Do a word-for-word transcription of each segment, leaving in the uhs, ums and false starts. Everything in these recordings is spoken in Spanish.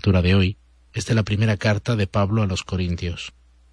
lectura de hoy es de la primera carta de Pablo a los Corintios.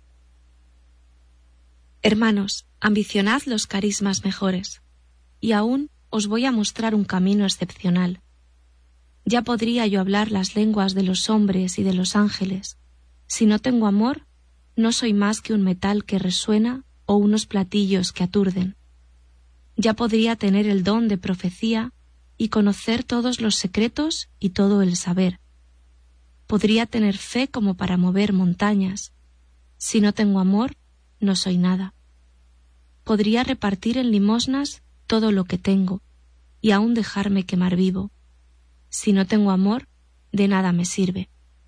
Hermanos, ambicionad los carismas mejores, y aún os voy a mostrar un camino excepcional. Ya podría yo hablar las lenguas de los hombres y de los ángeles. Si no tengo amor, no soy más que un metal que resuena o unos platillos que aturden. Ya podría tener el don de profecía y conocer todos los secretos y todo el saber. Podría tener fe como para mover montañas. Si no tengo amor, no soy nada. Podría repartir en limosnas todo lo que tengo y aún dejarme quemar vivo. Si no tengo amor, de nada me sirve.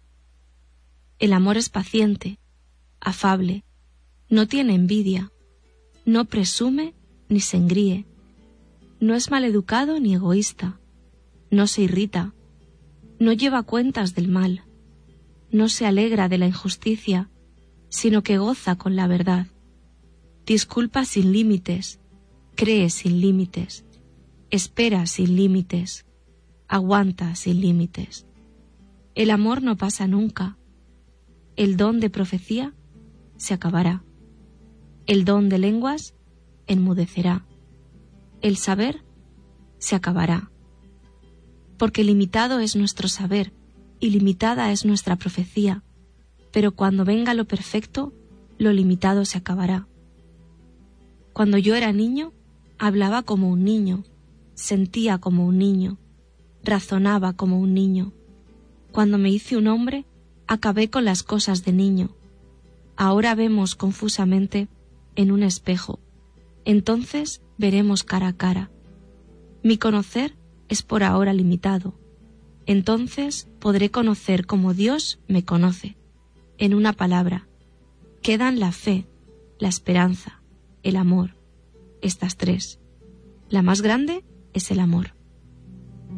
El amor es paciente, afable, no tiene envidia, no presume ni se engríe, no es maleducado ni egoísta, no se irrita, no lleva cuentas del mal, no se alegra de la injusticia, sino que goza con la verdad. Disculpa sin límites, cree sin límites, espera sin límites, aguanta sin límites. El amor no pasa nunca. El don de profecía se acabará. El don de lenguas enmudecerá. El saber se acabará. Porque limitado es nuestro saber y limitada es nuestra profecía, pero cuando venga lo perfecto, lo limitado se acabará. Cuando yo era niño, hablaba como un niño, sentía como un niño, razonaba como un niño. Cuando me hice un hombre, acabé con las cosas de niño. Ahora vemos confusamente en un espejo. Entonces veremos cara a cara. Mi conocer es por ahora limitado. Entonces podré conocer como Dios me conoce. En una palabra, quedan la fe, la esperanza, el amor. Estas tres. La más grande es el amor.